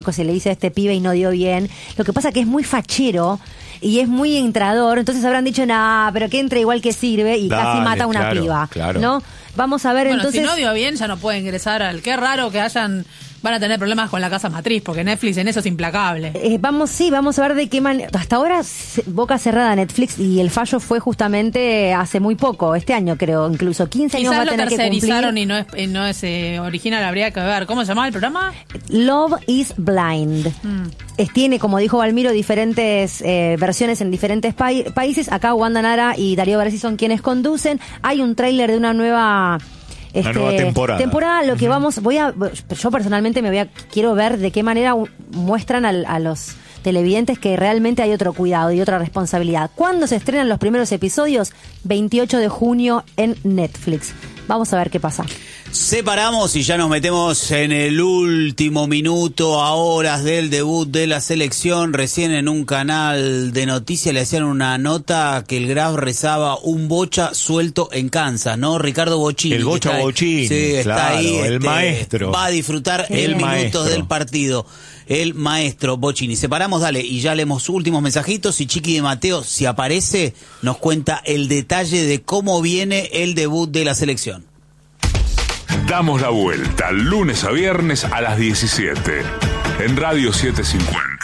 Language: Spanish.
que se le dice a este pibe y no dio bien. Lo que pasa que es muy fachero y es muy entrador, entonces habrán dicho, nah, pero que entre igual que sirve, y casi mata a una piba, ¿no? Vamos a ver, entonces... si no dio bien, ya no puede ingresar al... Qué raro que van a tener problemas con la casa matriz, porque Netflix en eso es implacable. Vamos a ver de qué manera... Hasta ahora, boca cerrada Netflix, y el fallo fue justamente hace muy poco, este año creo, incluso 15 años va a tener que cumplir. Quizás lo tercerizaron y no es original, habría que ver. ¿Cómo se llamaba el programa? Love is Blind. Tiene, como dijo Valmiro, diferentes versiones en diferentes países. Acá Wanda Nara y Darío Baresi son quienes conducen. Hay un tráiler de una nueva temporada. Lo que yo personalmente quiero ver de qué manera muestran a los televidentes que realmente hay otro cuidado y otra responsabilidad. ¿Cuándo se estrenan los primeros episodios? 28 de junio en Netflix. Vamos a ver qué pasa. Separamos y ya nos metemos en el último minuto, a horas del debut de la selección. Recién en un canal de noticias le hacían una nota que el Graf rezaba un Bocha suelto en Kansas, ¿no? Ricardo Bocchini. El Bocha Bocchini, sí, está claro, ahí. el maestro. Va a disfrutar el minuto del partido. El maestro Bocchini. Separamos, dale, y ya leemos últimos mensajitos. Y Chiqui de Mateo, si aparece, nos cuenta el detalle de cómo viene el debut de la selección. Damos la vuelta lunes a viernes a las 17 en Radio 750.